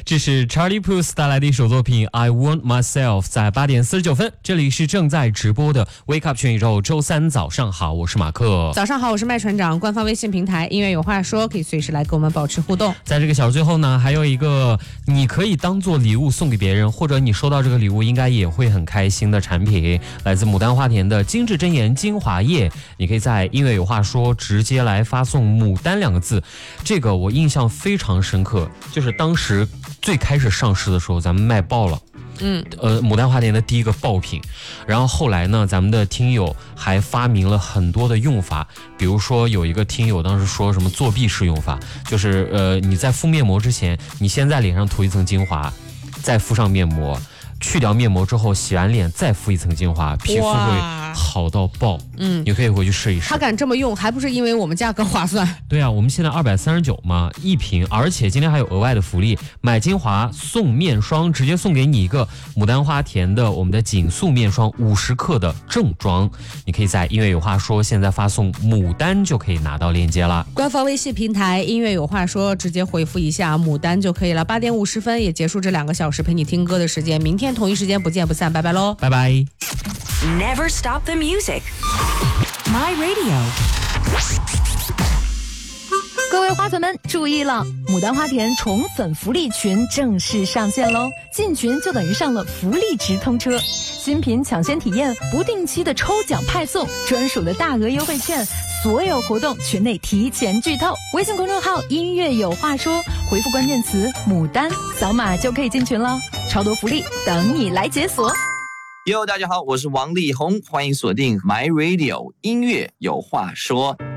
这是 Charlie Puth 带来的一首作品 I Want Myself， 在8点49分，这里是正在直播的 Wake Up 全宇宙，周三早上好，我是马克。 早上好，我是麦船长。官方微信平台音乐有话说，可以随时来跟我们保持互动。 在这个小时最后呢，还有一个你可以当做礼物送给别人，或者你收到这个礼物应该也会很开心的产品，来自牡丹花田的精致真颜精华液。你可以在音乐有话说直接来发送牡丹2个字，这个我印象非常深刻，就是当时最开始上市的时候咱们卖爆了。牡丹花田的第一个爆品，然后后来呢，咱们的听友还发明了很多的用法，比如说有一个听友当时说什么作弊式用法，就是你在敷面膜之前，你先在脸上涂一层精华，再敷上面膜，去掉面膜之后洗完脸再敷一层精华，皮肤会好到爆。你可以回去试一试。 他敢这么用，还不是因为我们价格划算？ 对啊，我们现在239嘛一瓶，而且今天还有额外的福利，买精华送面霜，直接送给你一个牡丹花田的我们的紧塑面霜50克的正装。你可以在音乐有话说现在发送牡丹就可以拿到链接了。 官方微信平台音乐有话说，直接回复一下牡丹就可以了。8点50分也结束这2个小时陪你听歌的时间，明天同一时间不见不散，拜拜喽， 拜拜。 Never stop the music. My Radio。 各位花粉们注意了，牡丹花田宠粉福利群正式上线喽！进群就等于上了福利直通车，新品抢先体验，不定期的抽奖派送，专属的大额优惠券，所有活动群内提前剧透。微信公众号音乐有话说，回复关键词牡丹，扫码就可以进群了，超多福利等你来解锁。 大家好，我是王力宏，欢迎锁定 My Radio 音乐有话说。